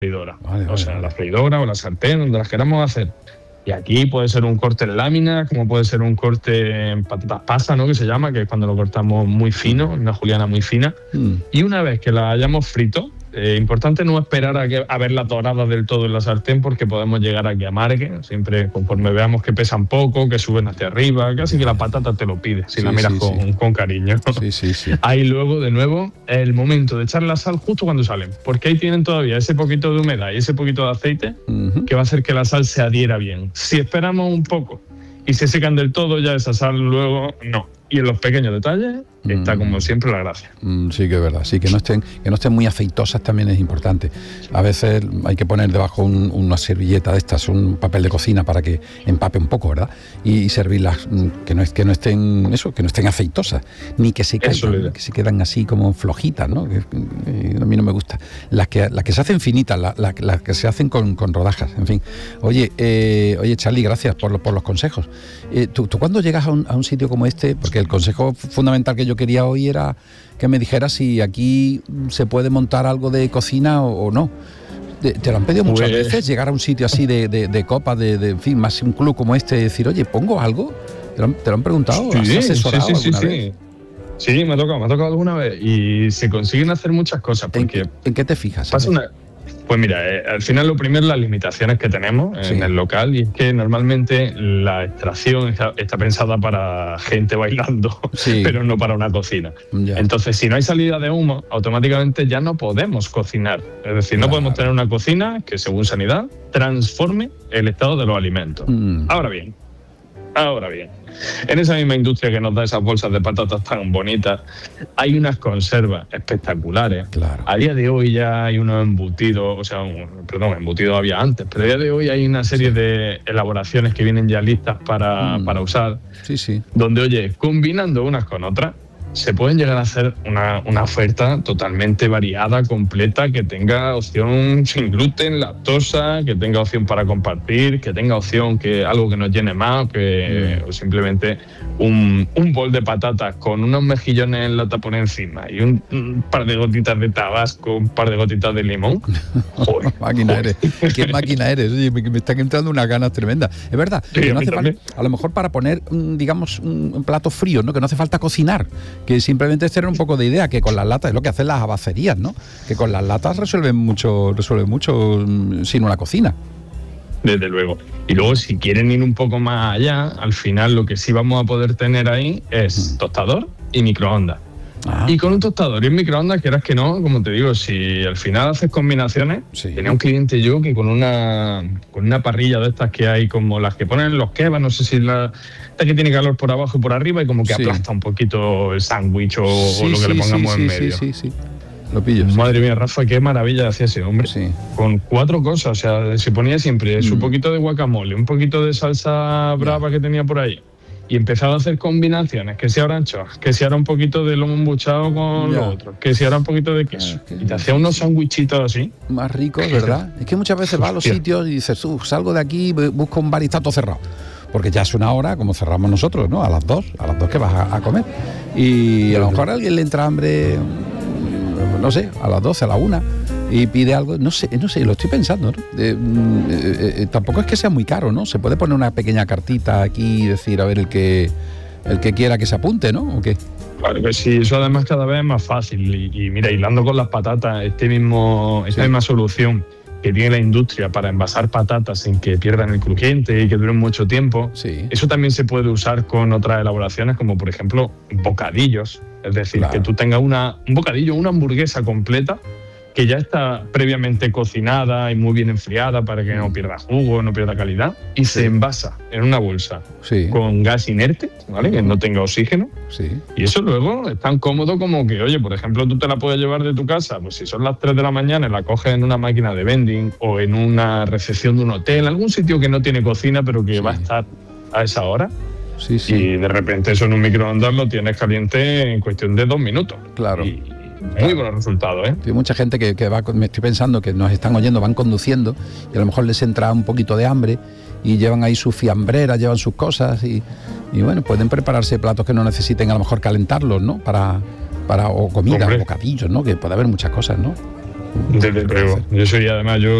freidora. La freidora o la sartén, donde las queramos hacer. Y aquí puede ser un corte en láminas, como puede ser un corte en patatas pasas, ¿no? Que se llama, que es cuando lo cortamos muy fino, una juliana muy fina. Y una vez que la hayamos frito, importante no esperar a verlas doradas del todo en la sartén, porque podemos llegar a que amarguen. Siempre conforme veamos que pesan poco, que suben hacia arriba, casi que la patata te lo pide, si la miras con cariño. Ahí luego, de nuevo, es el momento de echar la sal justo cuando salen, porque ahí tienen todavía ese poquito de humedad y ese poquito de aceite que va a hacer que la sal se adhiera bien. Si esperamos un poco y se secan del todo, ya esa sal luego no. Y en los pequeños detalles está, como siempre, la gracia. Sí, que es verdad. Sí, que no estén muy aceitosas también es importante. A veces hay que poner debajo una servilleta de estas, un papel de cocina para que empape un poco, ¿verdad? Y servirlas, que no estén aceitosas, ni que se caigan, que se quedan así como flojitas, ¿no? Que a mí no me gusta. Las que se hacen finitas, las que se hacen con rodajas, en fin. Oye, Charly, gracias por los consejos. ¿Tú cuando llegas a un sitio como este, porque el consejo fundamental que yo quería hoy era que me dijeras si aquí se puede montar algo de cocina o no. ¿Te lo han pedido muchas veces? Llegar a un sitio así de copas, en fin, más un club como este, decir, oye, ¿pongo algo? ¿Te lo han preguntado? ¿Has asesorado alguna vez? Sí, me ha tocado alguna vez. Y se consiguen hacer muchas cosas. Porque ¿En qué te fijas? Pues mira, al final lo primero, las limitaciones que tenemos en el local, y es que normalmente la extracción está pensada para gente bailando, pero no para una cocina. Entonces, si no hay salida de humo, automáticamente ya no podemos cocinar. Es decir, no podemos tener una cocina que, según Sanidad, transforme el estado de los alimentos. Ahora bien, en esa misma industria que nos da esas bolsas de patatas tan bonitas, hay unas conservas espectaculares. A día de hoy ya hay unos embutidos, embutidos había antes, pero a día de hoy hay una serie de elaboraciones que vienen ya listas para usar, donde, oye, combinando unas con otras, se pueden llegar a hacer una oferta totalmente variada, completa, que tenga opción sin gluten, lactosa, que tenga opción para compartir, que tenga opción que algo que nos llene más, o simplemente un bol de patatas con unos mejillones en lata por encima y un par de gotitas de tabasco, un par de gotitas de limón. ¡Joder! Máquina eres. ¿Qué máquina eres? Oye, me están entrando unas ganas tremendas. Es verdad, que no hace falta, a lo mejor para poner, digamos, un plato frío, ¿no? Que no hace falta cocinar, que simplemente es tener un poco de idea, que con las latas es lo que hacen las abacerías, ¿no? Que con las latas resuelven mucho sin una cocina. Desde luego. Y luego, si quieren ir un poco más allá, al final lo que sí vamos a poder tener ahí es tostador y microondas. Y con un tostador y un microondas, quieras que no, como te digo, si al final haces combinaciones, tenía un cliente yo que con una parrilla de estas que hay, como las que ponen los kebabs, no sé si esta que tiene calor por abajo y por arriba, y como que aplasta un poquito el sándwich o lo que le pongamos en medio. Lo pillo. Madre mía, Rafa, qué maravilla hacía ese hombre. Con 4 cosas, o sea, se ponía siempre su poquito de guacamole, un poquito de salsa brava que tenía por ahí, y empezaba a hacer combinaciones, que si ahora anchoas, que si ahora un poquito de lomo embuchado con lo otro, que si ahora un poquito de queso. Y te hacía unos sándwichitos así. Más ricos, ¿verdad? Es que muchas veces vas a los sitios y dices, salgo de aquí, busco un bar y está todo cerrado. Porque ya es una hora, como cerramos nosotros, ¿no? A las 2 que vas a comer. Y a lo mejor a alguien le entra hambre, no sé, a las 12, a la 1, y pide algo, no sé, lo estoy pensando, ¿no? Tampoco es que sea muy caro, ¿no? Se puede poner una pequeña cartita aquí y decir, a ver, el que quiera que se apunte, ¿no? ¿O qué? Claro que sí, eso además cada vez es más fácil. Y mira, hilando con las patatas, esta misma solución que tiene la industria para envasar patatas sin que pierdan el crujiente y que duren mucho tiempo, eso también se puede usar con otras elaboraciones, como por ejemplo bocadillos. Es decir, que tú tengas un bocadillo, una hamburguesa completa, que ya está previamente cocinada y muy bien enfriada para que no pierda jugo, no pierda calidad, y se envasa en una bolsa con gas inerte, ¿vale? Que no tenga oxígeno. Y eso luego es tan cómodo como que, oye, por ejemplo, tú te la puedes llevar de tu casa, pues si son las 3 de la mañana, la coges en una máquina de vending o en una recepción de un hotel, algún sitio que no tiene cocina pero que va a estar a esa hora. Y de repente eso en un microondas lo tienes caliente en cuestión de 2 minutos. Claro. Muy buenos resultados, ¿eh? Hay mucha gente que va, me estoy pensando, que nos están oyendo, van conduciendo y a lo mejor les entra un poquito de hambre y llevan ahí su fiambrera, llevan sus cosas y bueno, pueden prepararse platos que no necesiten a lo mejor calentarlos, ¿no? Para o comida, o bocadillos, ¿no? Que puede haber muchas cosas, ¿no? Desde luego. Yo soy, además, yo